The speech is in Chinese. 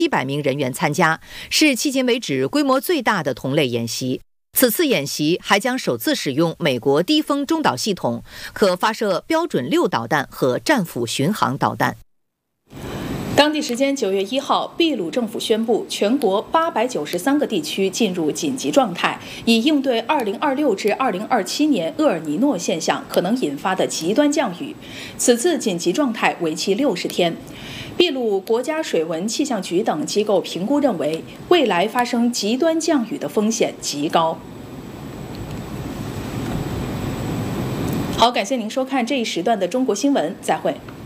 700名人员参加，是迄今为止规模最大的同类演习。此次演习还将首次使用美国低风中导系统，可发射标准6导弹和战斧巡航导弹。 当地时间9月1号，秘鲁政府宣布，全国893个地区进入紧急状态，以应对2026至2027年厄尔尼诺现象可能引发的极端降雨。此次紧急状态为期60天。秘鲁国家水文气象局等机构评估认为，未来发生极端降雨的风险极高。好，感谢您收看这一时段的中国新闻，再会。